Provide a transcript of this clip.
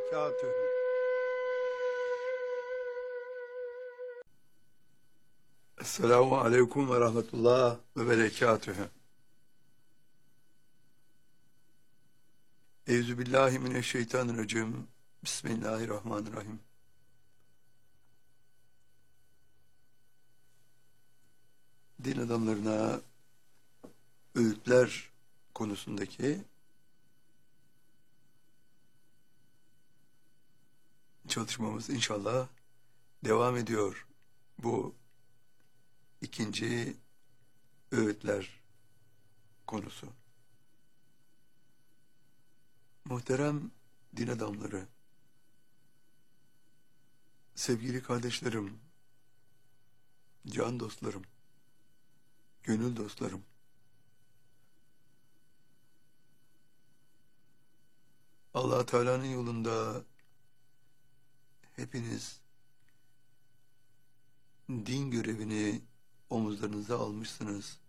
berekatühü. Esselamu aleyküm ve rahmetullah ve berekatühü. Euzubillahimineşşeytanirracim. Bismillahirrahmanirrahim. Din adamlarına öğütler konusundaki çalışmamız inşallah devam ediyor. Bu ikinci öğütler konusu. Muhterem din adamları, sevgili kardeşlerim, can dostlarım, gönül dostlarım, Allah Teala'nın yolunda hepiniz din görevini omuzlarınıza almışsınız.